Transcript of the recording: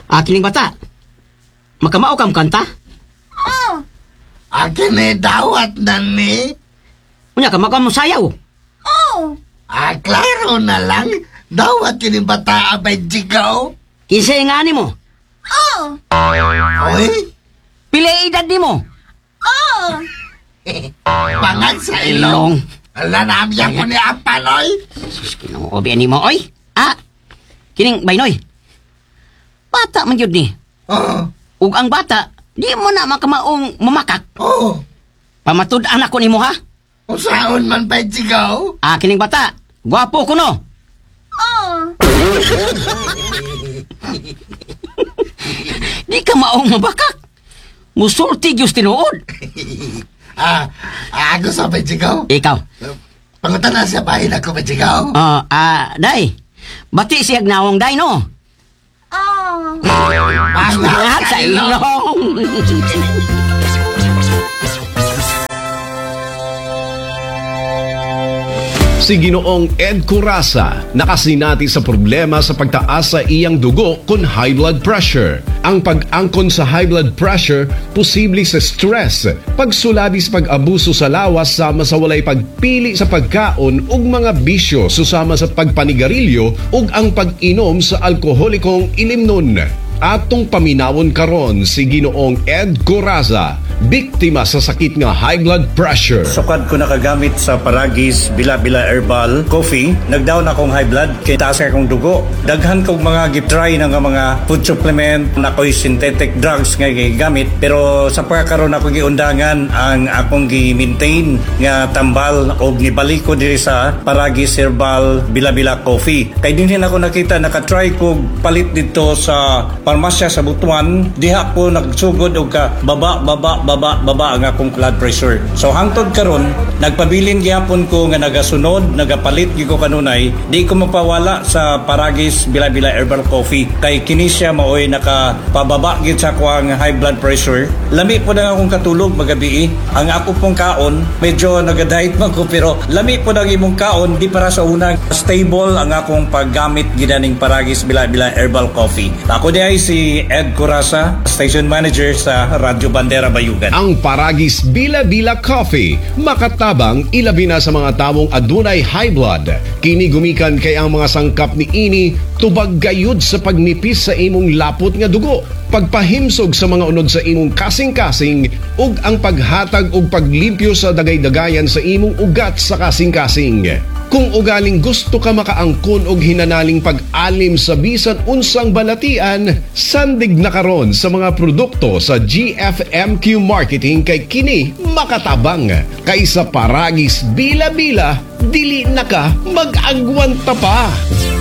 Kining bata. Makamao kam kanta? Oh. Akin dawat na ni. Unya ka mo sayaw. Oh. Klaro na lang. Dawat yun yung bata abay jigaw. Kisay nga ni mo. Oh. Oy, Pila edad ni mo? Oh. pangan sa ilong. Ala namyan ko ni Apaloy. Sus, kinoobi ni mo, oy. Kining baynoy. Bata man yun ni. Oh, Ug ang bata, di mo na makamaong mamakak. oh. Pamatud anak ko ni mo, ha? Usaon man pa jigaw. Kining bata, gwapo ko no. Oh. Di ka maong mabakak. Musulti Diyos tinuod. Ako sa pa jigaw. Ikaw. Pangutan na sa bahay na ko pa jigaw. Day. Bati siyag nawong day, no? Oh. Lahat sa ilong. Si Ginoong Ed Curasa nakasinati sa problema sa pagtaas sa iyang dugo kun high blood pressure. Ang pag-angkon sa high blood pressure posible sa stress, pagsulabi sa pag-abuso sa lawas sama sa walay pagpili sa pagkaon ug mga bisyo susama sa pagpanigarilyo ug ang pag-inom sa alkoholikong ilimnon. Atong paminawon karon si Ginoong Ed Curasa, biktima sa sakit nga high blood pressure. Sukad ko nakagamit sa Paragis Bila-Bila Herbal Coffee. Nagdown akong high blood kay taas akong dugo. Daghan kong mga gitry ng mga food supplement na ko'y synthetic drugs nga gigamit. Pero sa pagkakaroon ako giundangan ang akong gi-maintain nga tambal o gibalik ko diri sa Paragis Herbal Bila-Bila Coffee. Kay din ako nakita nakatry ko palit dito sa parmasya sa Butuan. Diha ko nagsugod og ka baba ang akong blood pressure. So hangtod karon nagpabilin gyapon ko nga nagasunod, nagapalit gyud ko kanunay, di ko mapawala sa Paragis Bila-Bila Herbal Coffee kay kini siya maoy nakapababa gyud sa akong high blood pressure. Lami po na akong katulog magabi. Ang ako pong kaon medyo nagadiet man ko pero lami po nang imong kaon di para sa unang stable ang akong paggamit gidaning Paragis Bila-Bila Herbal Coffee. Ako di ay si Ed Curasa, station manager sa Radyo Bandera Bayugan. Ang Paragis Bila-Bila Coffee, makatabang ilabi na sa mga tamong adunay high blood. Kini gumikan kay ang mga sangkap ni ini tubag gayud sa pagnipis sa imong lapot nga dugo, pagpahimsog sa mga unod sa imong kasing-kasing ug ang paghatag ug paglimpyo sa dagay-dagayan sa imong ugat sa kasing-kasing. Kung ugaling gusto ka makaangkon og hinanaling pag-alim sa bisan unsang balatian, sandig na karon sa mga produkto sa GFMQ Marketing kay kini makatabang. Kaysa Paragis Bila-Bila, dili na ka mag-agwanta pa.